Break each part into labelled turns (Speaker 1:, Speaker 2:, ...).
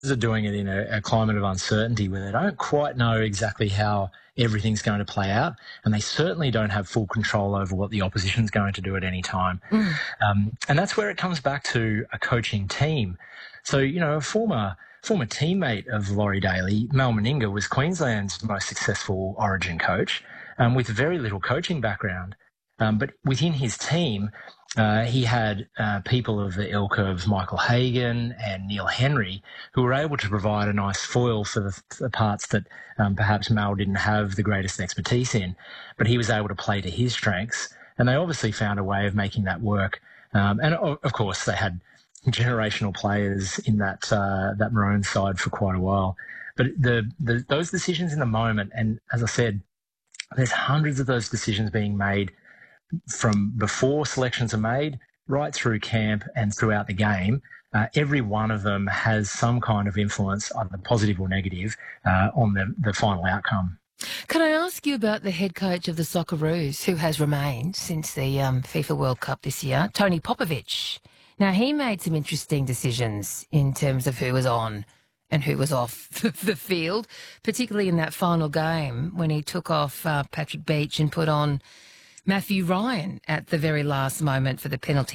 Speaker 1: are doing it in a climate of uncertainty where they don't quite know exactly how everything's going to play out, and they certainly don't have full control over what the opposition's going to do at any time. And that's where it comes back to a coaching team. So, a former teammate of Laurie Daly, Mal Meninga, was Queensland's most successful Origin coach, with very little coaching background. But within his team, he had people of the ilk of Michael Hagan and Neil Henry who were able to provide a nice foil for the parts that perhaps Mal didn't have the greatest expertise in, but he was able to play to his strengths. And they obviously found a way of making that work. And of course, they had generational players in that Maroon side for quite a while. But those decisions in the moment, and as I said, there's hundreds of those decisions being made from before selections are made right through camp and throughout the game. Every one of them has some kind of influence, either positive or negative, on the final outcome.
Speaker 2: Can I ask you about the head coach of the Socceroos, who has remained since the FIFA World Cup this year, Tony Popovic? Now, he made some interesting decisions in terms of who was on and who was off the field, particularly in that final game when he took off Patrick Beach and put on Matthew Ryan at the very last moment for the penalty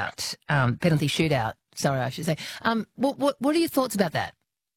Speaker 2: shootout. Sorry, I should say. What are your thoughts about that?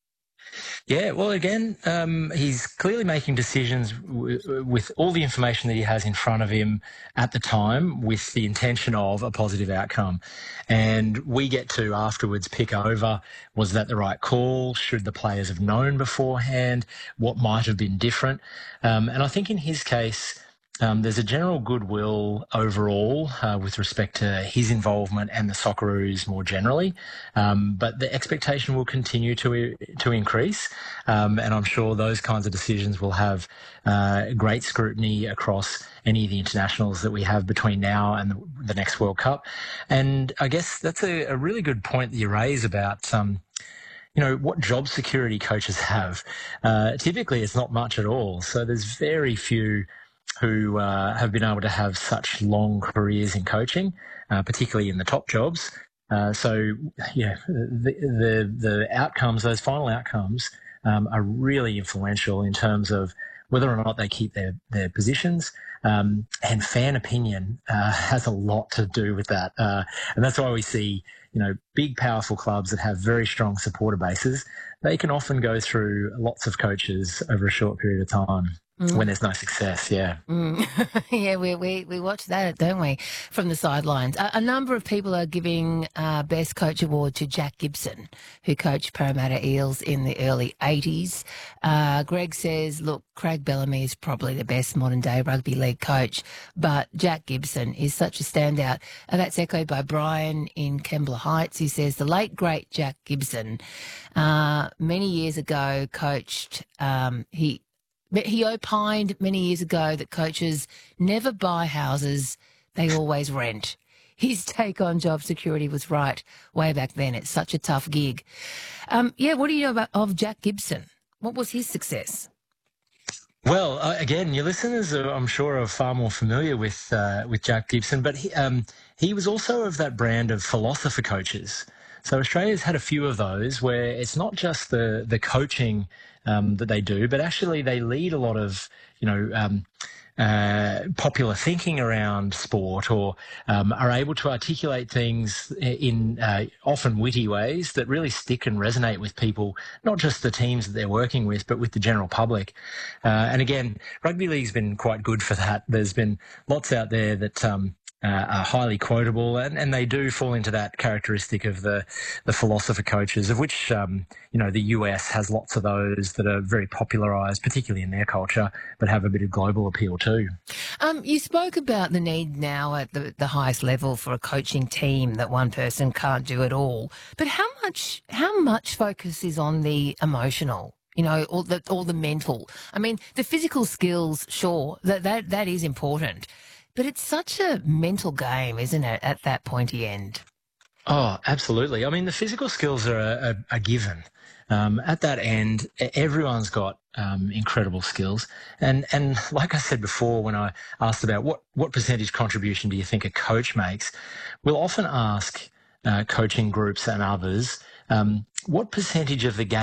Speaker 1: Yeah, well, again, he's clearly making decisions with all the information that he has in front of him at the time with the intention of a positive outcome. And we get to afterwards pick over, was that the right call? Should the players have known beforehand? What might have been different? And I think in his case, there's a general goodwill overall with respect to his involvement and the Socceroos more generally, but the expectation will continue to increase, and I'm sure those kinds of decisions will have great scrutiny across any of the internationals that we have between now and the next World Cup. And I guess that's a really good point that you raise about what job security coaches have. Typically, it's not much at all. So there's very few who have been able to have such long careers in coaching, particularly in the top jobs. The outcomes, those final outcomes, are really influential in terms of whether or not they keep their positions. And fan opinion has a lot to do with that. And that's why we see, big, powerful clubs that have very strong supporter bases, they can often go through lots of coaches over a short period of time. When there's no success, yeah.
Speaker 2: Yeah, we watch that, don't we, from the sidelines. A number of people are giving Best Coach Award to Jack Gibson, who coached Parramatta Eels in the early 80s. Greg says, look, Craig Bellamy is probably the best modern-day rugby league coach, but Jack Gibson is such a standout. And that's echoed by Brian in Kembla Heights, who says, the late, great Jack Gibson, many years ago coached, he opined many years ago that coaches never buy houses, they always rent. His take on job security was right way back then. It's such a tough gig. What do you know of Jack Gibson? What was his success?
Speaker 1: Well, again, your listeners, I'm sure, are far more familiar with Jack Gibson, but he was also of that brand of philosopher coaches. So Australia's had a few of those where it's not just the coaching that they do, but actually they lead a lot of, popular thinking around sport, or are able to articulate things in often witty ways that really stick and resonate with people, not just the teams that they're working with, but with the general public. And again, rugby league's been quite good for that. There's been lots out there that are highly quotable, and they do fall into that characteristic of the philosopher coaches, of which the US has lots of those that are very popularised, particularly in their culture, but have a bit of global appeal too.
Speaker 2: You spoke about the need now at the highest level for a coaching team that one person can't do it all, but how much focus is on the emotional? All the mental. I mean, the physical skills, sure, that is important. But it's such a mental game, isn't it, at that pointy end?
Speaker 1: Oh, absolutely. I mean, the physical skills are a given. At that end, everyone's got incredible skills. And like I said before, when I asked about what percentage contribution do you think a coach makes, we'll often ask coaching groups and others, what percentage of the game